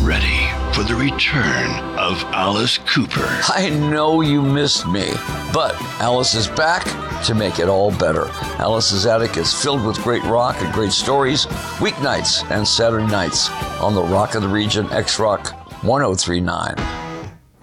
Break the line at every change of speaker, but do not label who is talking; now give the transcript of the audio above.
ready for the return of Alice Cooper.
I know you missed me, but Alice is back to make it all better. Alice's Attic is filled with great rock and great stories, weeknights and Saturday nights on the Rock of the Region, X-Rock 1039.